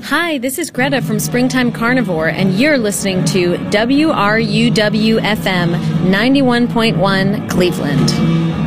Hi, this is Greta from Springtime Carnivore, and you're listening to WRUW FM 91.1 Cleveland.